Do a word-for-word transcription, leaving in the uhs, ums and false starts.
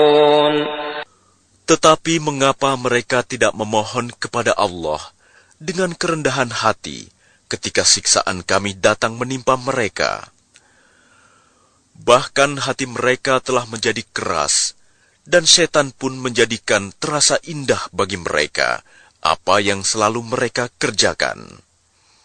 Tetapi mengapa mereka tidak memohon kepada Allah dengan kerendahan hati ketika siksaan kami datang menimpa mereka? Bahkan hati mereka telah menjadi keras, dan setan pun menjadikan terasa indah bagi mereka apa yang selalu mereka kerjakan.